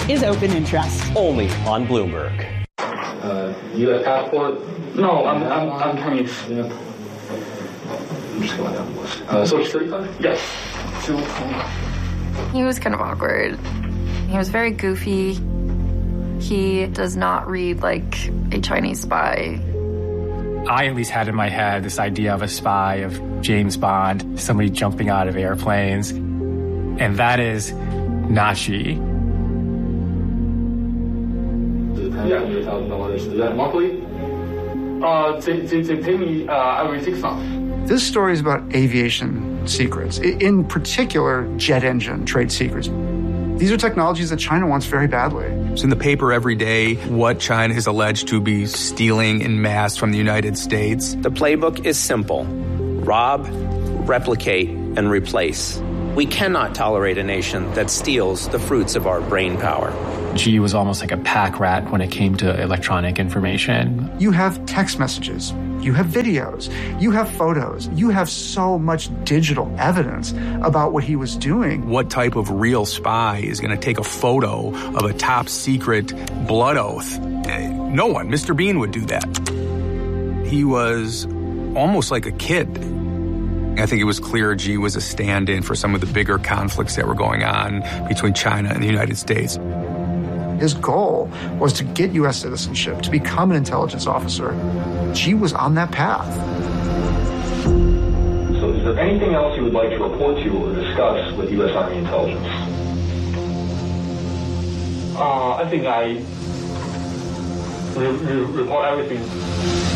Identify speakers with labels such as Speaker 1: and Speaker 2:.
Speaker 1: is Open Interest.
Speaker 2: Only on Bloomberg.
Speaker 3: U.S. passport?
Speaker 4: No, I'm Chinese.
Speaker 3: Yeah. I'm just going down the list. Social security card?
Speaker 4: Yes.
Speaker 5: He was kind of awkward. He was very goofy. He does not read like a Chinese spy.
Speaker 6: I at least had in my head this idea of a spy, of James Bond, somebody jumping out of airplanes. And that is Nashi.
Speaker 3: Yeah, $100,000. Is that monthly?
Speaker 4: They pay me every 6 months.
Speaker 7: This story is about aviation secrets, in particular, jet engine trade secrets. These are technologies that China wants very badly.
Speaker 8: It's in the paper every day what China is alleged to be stealing in mass from the United States.
Speaker 9: The playbook is simple. Rob, replicate, and replace. We cannot tolerate a nation that steals the fruits of our brain power.
Speaker 6: Xi was almost like a pack rat when it came to electronic information.
Speaker 7: You have text messages, you have videos, you have photos, you have so much digital evidence about what he was doing.
Speaker 8: What type of real spy is going to take a photo of a top secret blood oath? No one. Mr. Bean would do that. He was almost like a kid. I think it was clear Xi was a stand-in for some of the bigger conflicts that were going on between China and the United States.
Speaker 7: His goal was to get U.S. citizenship, to become an intelligence officer. Xi was on that path.
Speaker 3: So is there anything else you would like to report to or discuss with U.S. Army intelligence?
Speaker 4: I think I report everything.